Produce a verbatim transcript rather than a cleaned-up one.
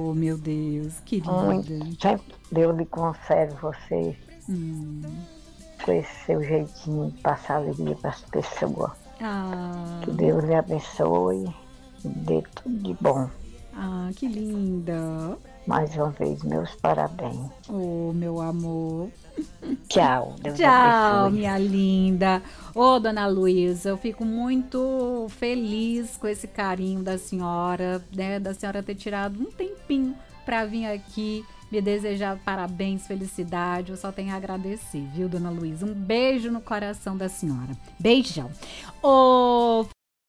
Oh, meu Deus, querida. Muito, sempre Deus lhe conserve você Hum. com esse seu jeitinho de passar alegria para as pessoas. Ah. Que Deus lhe abençoe e dê tudo de bom. Ah, que linda. Mais uma vez, meus parabéns. Oh, meu amor. Tchau, Deus Tchau, abençoe. minha linda. Ô, dona Luísa, eu fico muito feliz com esse carinho da senhora, né? Da senhora ter tirado um tempinho para vir aqui me desejar parabéns, felicidade. Eu só tenho a agradecer, viu, dona Luísa? Um beijo no coração da senhora. Beijão. Ô,